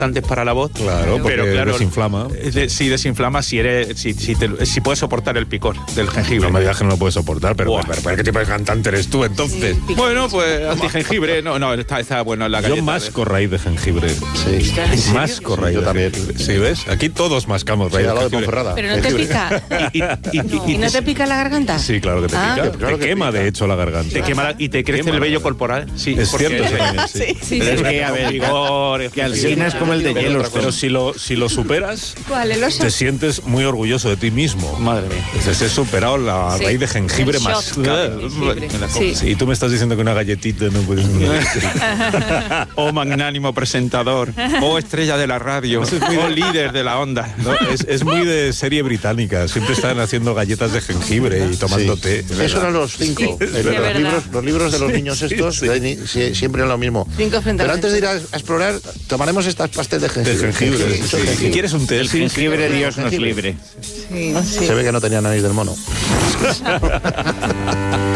laxantes para la voz. Claro, porque desinflama. Sí, desinflama si puedes soportar el picor del jengibre. No me digas que no lo puedes soportar, pero ¿qué tipo de cantante eres tú entonces? Sí, bueno, pues anti-jengibre. No, está bueno la galleta. Yo masco raíz de jengibre. Sí. Masco raíz. Yo también. Sí, ¿ves? Aquí todos mascamos raíz de jengibre. Pero no te pica. ¿Y no te pica la garganta? Sí, claro que te pica. Claro te quema, de hecho, la garganta. Te quema y te crece el vello corporal. Sí, es cierto. Sí. Pero es que, a ver, que Alsina es como el de hielo. Pero si lo superas, ¿Cuál, el oso? te sientes muy orgulloso de ti mismo. Madre mía. Entonces he superado la raíz de jengibre El más. Sí. Sí, y tú me estás diciendo que una galletita no puedes. Oh magnánimo presentador, oh estrella de la radio, oh líder de la onda. No, es muy de serie británica. Siempre están haciendo galletas de jengibre y tomando té. Eso eran los 5. Los libros de los niños estos siempre eran lo mismo. 5 frente a Pero antes de ir a explorar, tomaremos estas pastas de jengibre. Si quieres un té, El jengibre, Dios nos libre. Sí. Se ve que no tenía nariz del mono.